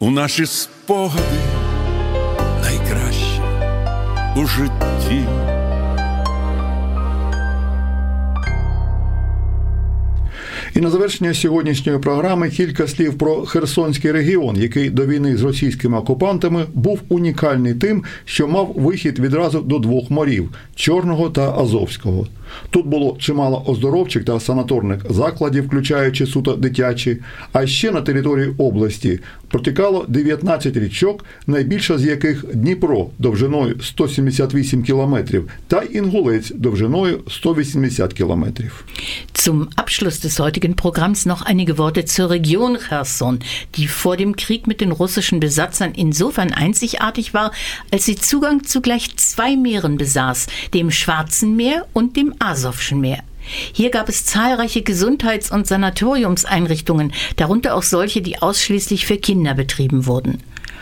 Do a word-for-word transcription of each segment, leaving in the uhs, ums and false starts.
у наші спогади найкращі у житті. І на завершення сьогоднішньої програми кілька слів про Херсонський регіон, який до війни з російськими окупантами був унікальний тим, що мав вихід відразу до двох морів – Чорного та Азовського. Тут було чимало оздоровчих та санаторних закладів, включаючи суто дитячі, а ще на території області протікало дев'ятнадцять річок, найбільша з яких Дніпро довжиною сто сімдесят вісім кілометрів та Інгулець довжиною сто вісімдесят кілометрів. Zum Abschluss des heutigen Programms noch einige Worte zur Region Cherson, die vor dem Krieg mit den russischen Besatzern insofern einzigartig war, als sie Zugang zu gleich zwei Meeren besaß, dem Schwarzen Meer und dem Asowschen Meer. Hier gab es zahlreiche Gesundheits- und Sanatoriumseinrichtungen, darunter auch solche, die ausschließlich für Kinder betrieben wurden.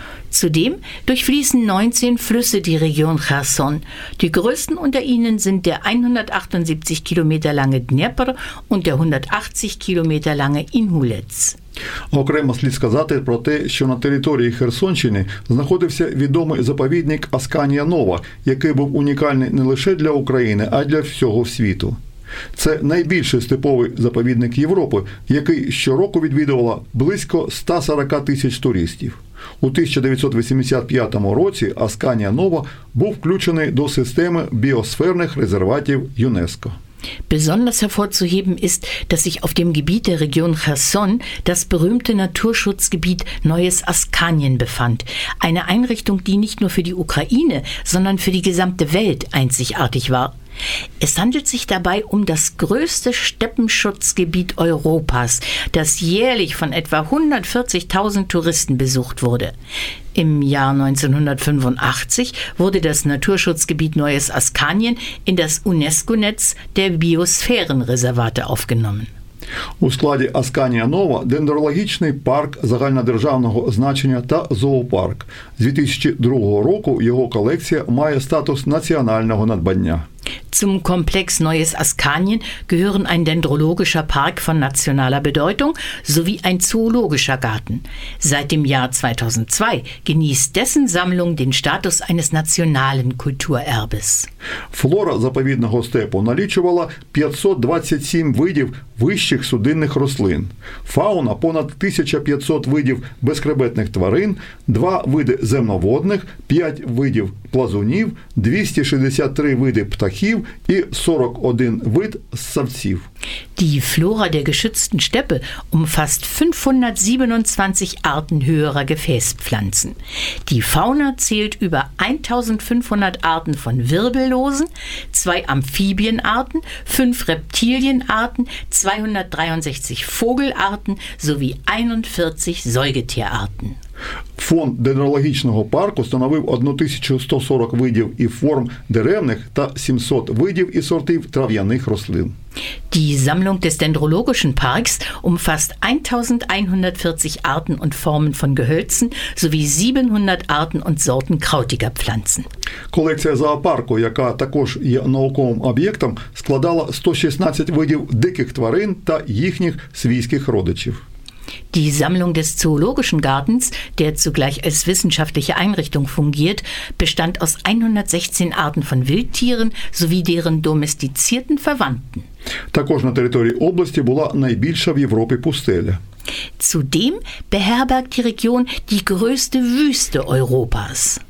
Zudem durchfließen neunzehn Flüsse die Region Cherson. Die größten unter ihnen sind der hundertachtundsiebzig Kilometer lange Dnepr und der hundertachtzig Kilometer lange Inhulets. Окремо слід сказати про те, що на території Херсонщини знаходився відомий заповідник Асканія Нова, який був унікальний не лише для України, а й для всього світу. Це найбільший степовий заповідник Європи, який щороку відвідувало близько сто сорок тисяч туристів. У тисяча дев'ятсот вісімдесят п'ятому році Асканія Нова був включений до системи біосферних резерватів ЮНЕСКО. Besonders hervorzuheben ist, dass sich auf dem Gebiet der Region Cherson das berühmte Naturschutzgebiet Neues Askanien befand. Eine Einrichtung, die nicht nur für die Ukraine, sondern für die gesamte Welt einzigartig war. Es handelt sich dabei um das größte Steppenschutzgebiet Europas, das jährlich von etwa hundertvierzigtausend Touristen besucht wurde. Im Jahr neunzehnhundertfünfundachtzig wurde das Naturschutzgebiet Neues Askanien in das UNESCO-Netz der Biosphärenreservate aufgenommen. У складі Асканія Нова дендрологічний парк загальнодержавного значення та зоопарк. З дві тисячі другого року його колекція має статус національного надбання. Zum Komplex Neues Askanien gehören ein dendrologischer Park von nationaler Bedeutung sowie ein zoologischer Garten. Seit dem Jahr zweitausendzwei genießt dessen Sammlung den Status eines nationalen Kulturerbes. Флора заповідного степу налічувала п'ятсот двадцять сім видів вищих судинних рослин. Фауна – понад тисяча п'ятсот видів безхребетних тварин, два види земноводних, п'ять видів плазунів, двісті шістдесят три види птахів і сорок один вид ссавців. Die Flora der geschützten Steppe umfasst fünfhundertsiebenundzwanzig Arten höherer Gefäßpflanzen. Die Fauna zählt über eintausendfünfhundert Arten von Wirbellosen, zwei Amphibienarten, fünf Reptilienarten, zweihundertdreiundsechzig Vogelarten sowie einundvierzig Säugetierarten. Фонд дендрологічного парку становив тисячу сто сорок видів і форм деревних та сімсот видів і сортів трав'яних рослин. Die Sammlung des Dendrologischen Parks umfasst eintausendeinhundertvierzig Arten und Formen von Gehölzen sowie siebenhundert Arten und Sorten krautiger Pflanzen. Колекція зоопарку, яка також є науковим об'єктом, складала сто шістнадцять видів диких тварин та їхніх свійських родичів. Die Sammlung des Zoologischen Gartens, der zugleich als wissenschaftliche Einrichtung fungiert, bestand aus hundertsechzehn Arten von Wildtieren sowie deren domestizierten Verwandten. Також на території області була найбільша в Європі пустеля. Zudem beherbergt die Region die größte Wüste Europas.